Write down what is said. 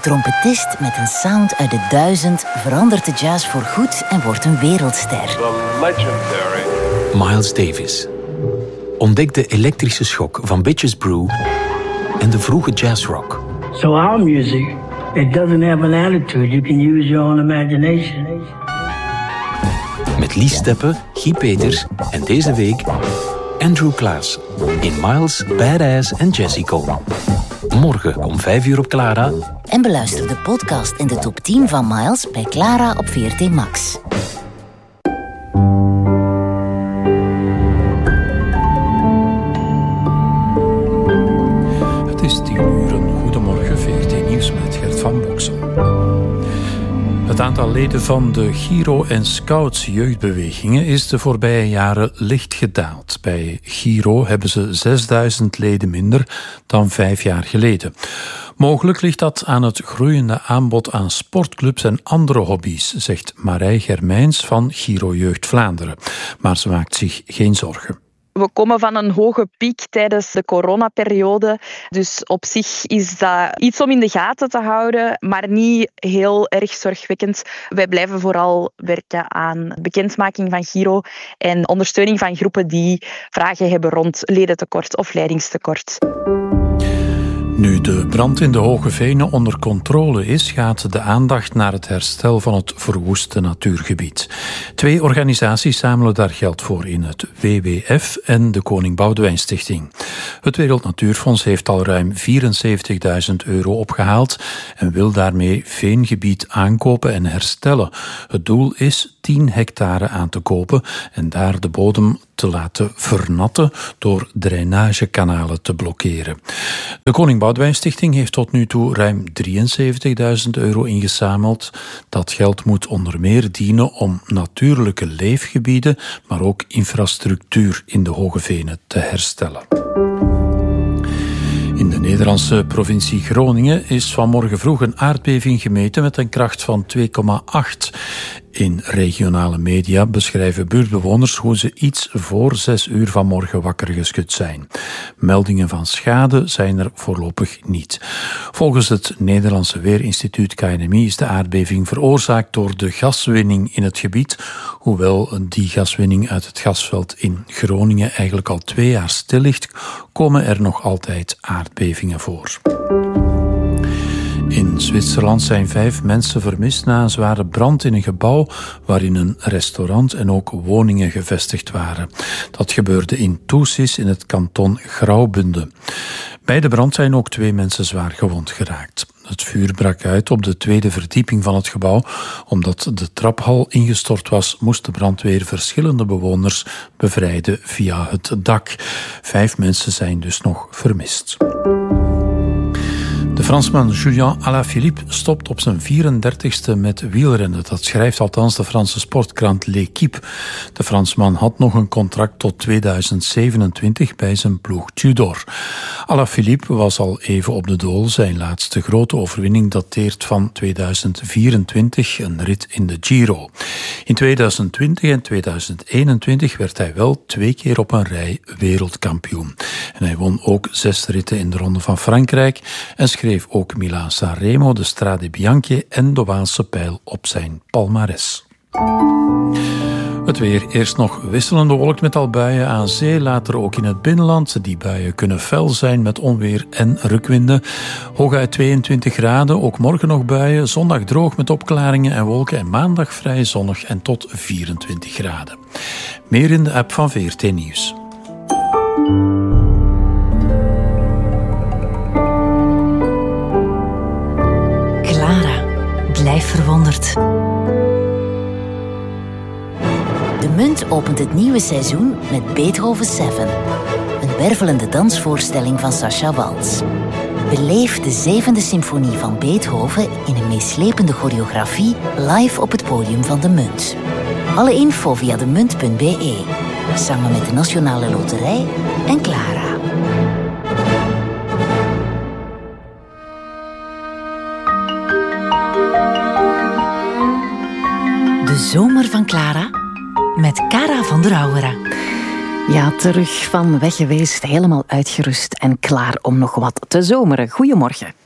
trompetist met een sound uit de 1000 verandert de jazz voorgoed en wordt een wereldster. The legendary Miles Davis ontdekt de elektrische schok van Bitches Brew en de vroege jazzrock. So our music, it doesn't have an attitude. You can use your own imagination. Met Lies Steppe, Guy Peters en deze week Andrew Klaas in Miles, Badass en Jazzy-Con. Morgen om 5:00 op Clara. En beluister de podcast en de top 10 van Miles bij Clara op VRT Max. Het is 10:00. Goedemorgen, VRT Nieuws met Gert van Boksel. Het aantal leden van de Giro en Scouts jeugdbewegingen is de voorbije jaren licht gedaald. Bij Giro hebben ze 6000 leden minder dan 5 jaar geleden. Mogelijk ligt dat aan het groeiende aanbod aan sportclubs en andere hobby's, zegt Marij Germijns van Giro Jeugd Vlaanderen. Maar ze maakt zich geen zorgen. We komen van een hoge piek tijdens de coronaperiode. Dus op zich is dat iets om in de gaten te houden, maar niet heel erg zorgwekkend. Wij blijven vooral werken aan bekendmaking van Giro en ondersteuning van groepen die vragen hebben rond ledentekort of leidingstekort. Nu de brand in de Hoge Venen onder controle is, gaat de aandacht naar het herstel van het verwoeste natuurgebied. 2 organisaties zamelen daar geld voor in het WWF en de Koning Boudewijn Stichting. Het Wereld Natuurfonds heeft al ruim €74.000 opgehaald en wil daarmee veengebied aankopen en herstellen. Het doel is 10 hectare aan te kopen en daar de bodem te laten vernatten door drainagekanalen te blokkeren. De Koning Boudewijn Stichting heeft tot nu toe ruim €73.000 ingezameld. Dat geld moet onder meer dienen om natuurlijke leefgebieden, maar ook infrastructuur in de Hoge Venen te herstellen. In de Nederlandse provincie Groningen is vanmorgen vroeg een aardbeving gemeten met een kracht van 2,8. In regionale media beschrijven buurtbewoners hoe ze iets voor 6:00 vanmorgen wakker geschud zijn. Meldingen van schade zijn er voorlopig niet. Volgens het Nederlandse Weerinstituut KNMI is de aardbeving veroorzaakt door de gaswinning in het gebied. Hoewel die gaswinning uit het gasveld in Groningen eigenlijk al 2 jaar stil ligt, komen er nog altijd aardbevingen voor. In Zwitserland zijn 5 mensen vermist na een zware brand in een gebouw waarin een restaurant en ook woningen gevestigd waren. Dat gebeurde in Thusis in het kanton Graubünden. Bij de brand zijn ook 2 mensen zwaar gewond geraakt. Het vuur brak uit op de 2e verdieping van het gebouw. Omdat de traphal ingestort was, moest de brandweer verschillende bewoners bevrijden via het dak. 5 mensen zijn dus nog vermist. De Fransman Julian Alaphilippe stopt op zijn 34ste met wielrennen. Dat schrijft althans de Franse sportkrant L'Équipe. De Fransman had nog een contract tot 2027 bij zijn ploeg Tudor. Alaphilippe was al even op de dool. Zijn laatste grote overwinning dateert van 2024, een rit in de Giro. In 2020 en 2021 werd hij wel 2 keer op een rij wereldkampioen. En hij won ook 6 ritten in de Ronde van Frankrijk en schreef ook Milan-San Remo, de Strade Bianche en de Waalse Pijl op zijn palmares. Het weer. Eerst nog wisselende wolk met al buien aan zee, later ook in het binnenland. Die buien kunnen fel zijn met onweer en rukwinden. Hooguit 22 graden, ook morgen nog buien. Zondag droog met opklaringen en wolken en maandag vrij zonnig en tot 24 graden. Meer in de app van VRT Nieuws. Clara, blijf verwonderd. De Munt opent het nieuwe seizoen met Beethoven 7. Een wervelende dansvoorstelling van Sascha Waltz. Beleef de 7e symfonie van Beethoven in een meeslepende choreografie live op het podium van de Munt. Alle info via demunt.be. Samen met de Nationale Loterij en Clara. De zomer van Clara met Cara van der Auwera. Ja, terug van weg geweest, helemaal uitgerust en klaar om nog wat te zomeren. Goedemorgen.